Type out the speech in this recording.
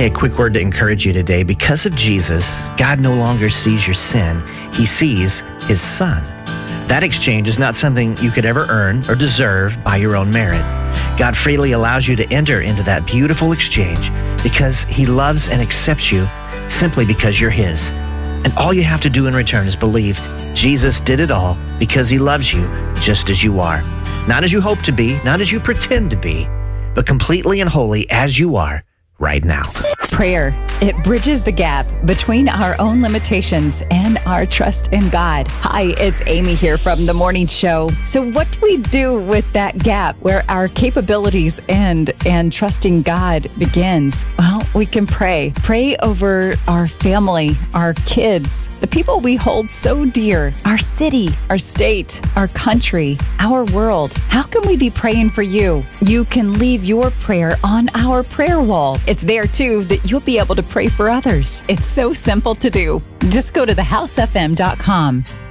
Hey, a quick word to encourage you today. Because of Jesus, God no longer sees your sin. He sees his son. That exchange is not something you could ever earn or deserve by your own merit. God freely allows you to enter into that beautiful exchange because he loves and accepts you simply because you're his. And all you have to do in return is believe Jesus did it all because he loves you just as you are. Not as you hope to be, not as you pretend to be, but completely and wholly as you are right now. Prayer. It bridges the gap between our own limitations and our trust in God. Hi, it's Amy here from The Morning Show. So what do we do with that gap where our capabilities end and trusting God begins? Well, we can pray. Pray over our family, our kids, the people we hold so dear, our city, our state, our country, our world. How can we be praying for you? You can leave your prayer on our prayer wall. It's there too that you'll be able to pray for others. It's so simple to do. Just go to thehousefm.com.